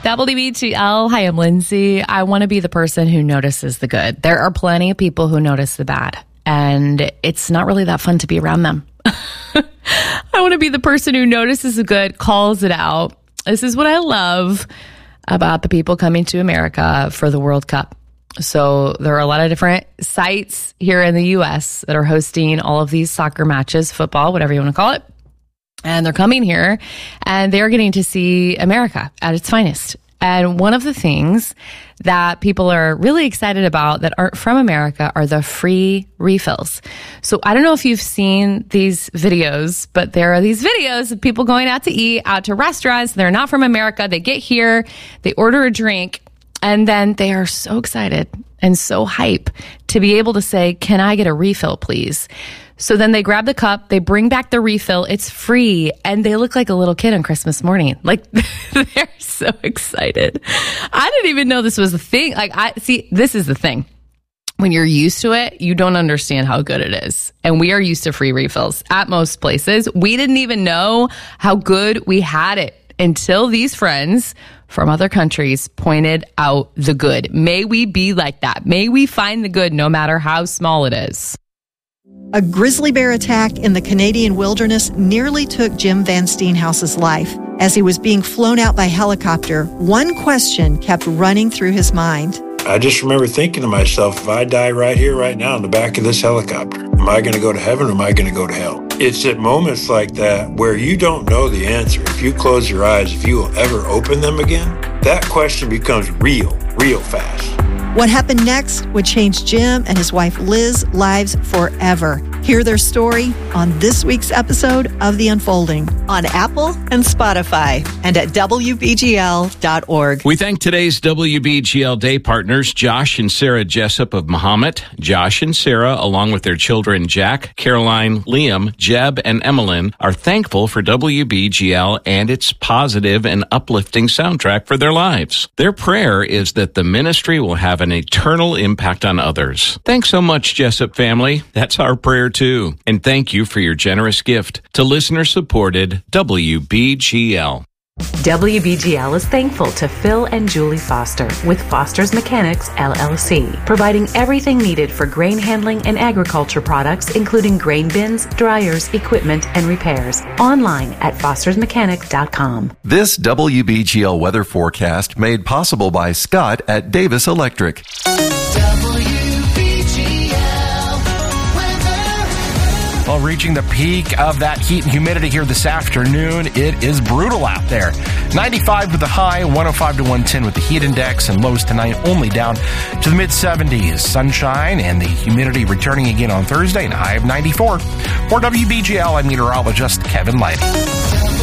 WBGL. Hi, I'm Lindsay. I want to be the person who notices the good. There are plenty of people who notice the bad, and it's not really that fun to be around them. I want to be the person who notices the good, calls it out. This is what I love about the people coming to America for the World Cup. So there are a lot of different sites here in the U.S. that are hosting all of these soccer matches, football, whatever you want to call it. And they're coming here and they're getting to see America at its finest. And one of the things that people are really excited about that aren't from America are the free refills. So I don't know if you've seen these videos, but there are these videos of people going out to eat, out to restaurants. They're not from America. They get here, they order a drink, and then they are so excited and so hype to be able to say, "Can I get a refill, please?" So then they grab the cup, they bring back the refill, it's free, and they look like a little kid on Christmas morning. Like, they're so excited. I didn't even know this was a thing. This is the thing. When you're used to it, you don't understand how good it is. And we are used to free refills at most places. We didn't even know how good we had it until these friends from other countries pointed out the good. May we be like that. May we find the good no matter how small it is. A grizzly bear attack in the Canadian wilderness nearly took Jim Van Steenhouse's life. As he was being flown out by helicopter, one question kept running through his mind. I just remember thinking to myself, if I die right here, right now, in the back of this helicopter, am I going to go to heaven or am I going to go to hell? It's at moments like that where you don't know the answer. If you close your eyes, if you will ever open them again, that question becomes real fast. What happened next would change Jim and his wife Liz's lives forever. Hear their story on this week's episode of The Unfolding on Apple and Spotify and at WBGL.org. We thank today's WBGL Day partners, Josh and Sarah Jessup of Mahomet. Josh and Sarah, along with their children Jack, Caroline, Liam, Jeb, and Emmeline, are thankful for WBGL and its positive and uplifting soundtrack for their lives. Their prayer is that the ministry will have an eternal impact on others. Thanks so much, Jessup family. That's our prayer too. And thank you for your generous gift to listener-supported WBGL. WBGL is thankful to Phil and Julie Foster with Foster's Mechanics, LLC, providing everything needed for grain handling and agriculture products, including grain bins, dryers, equipment, and repairs. Online at fostersmechanic.com. This WBGL weather forecast made possible by Scott at Davis Electric. Well, reaching the peak of that heat and humidity here this afternoon, it is brutal out there. 95 with the high, 105 to 110 with the heat index, and lows tonight only down to the mid-70s. Sunshine and the humidity returning again on Thursday, and a high of 94. For WBGL, I'm meteorologist Kevin Lighty.